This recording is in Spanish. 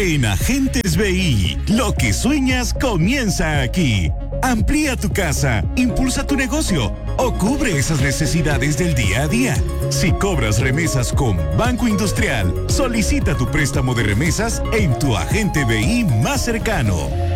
En Agentes BI, lo que sueñas comienza aquí. Amplía tu casa, impulsa tu negocio o cubre esas necesidades del día a día. Si cobras remesas con Banco Industrial, solicita tu préstamo de remesas en tu agente BI más cercano.